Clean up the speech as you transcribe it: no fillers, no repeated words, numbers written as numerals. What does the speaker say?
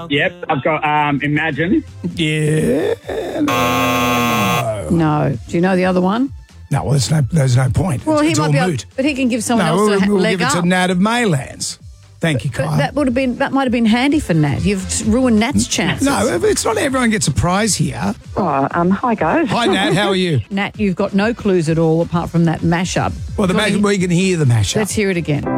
Yep, I've got Imagine. Yeah. No. Do you know the other one? No, well, there's no point. Well, it's he all might be able, moot. but he can give someone else a we'll leg give it up. to Nat of Maylands. Thank you, But Kyle. that might have been handy for Nat. You've ruined Nat's chances. No, it's not everyone gets a prize here. Oh, hi guys. Hi, Nat. How are you? Nat, you've got no clues at all apart from that mashup. Well, we can hear the mashup. Let's hear it again.